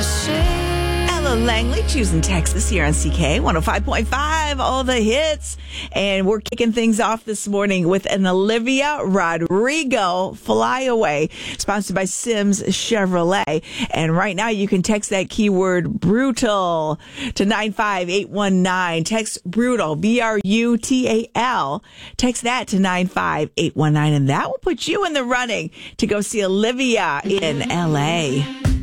Ella Langley choosing Texas here on CK 105.5, all the hits. And we're kicking things off this morning with an Olivia Rodrigo Fly Away, sponsored by Sims Chevrolet. And right now you can text that keyword brutal to 95819. Text brutal, BRUTAL. Text that to 95819, and that will put you in the running to go see Olivia in LA.